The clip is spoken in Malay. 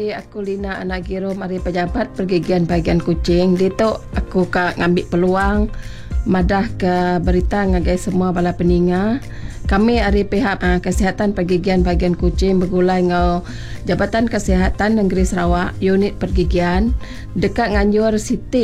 hari aku Lina anak giro mari pejabat pergigian bagian Kuching. Di tu aku ngambil peluang madah ke berita ngagai semua bala peninga. Kami dari pihak kesihatan pergigian bagian Kuching bergulai ngau Jabatan Kesihatan Negeri Sarawak unit pergigian dekat Nganjur City